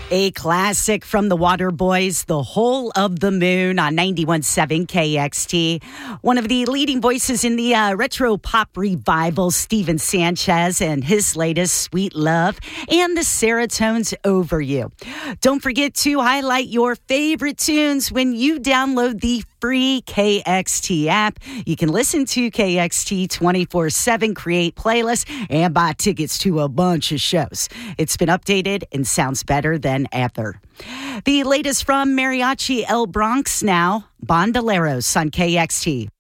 A classic from the Waterboys, The Hole of the Moon on 91.7 KXT. One of the leading voices in the retro pop revival, Steven Sanchez, and his latest, Sweet Love, and the Seratones Over You. Don't forget to highlight your favorite tunes when you download the free KXT app. You can listen to KXT 24/7, create playlists, and buy tickets to a bunch of shows. It's been updated and sounds better than ever. The latest from Mariachi El Bronx now, Bandoleros on KXT.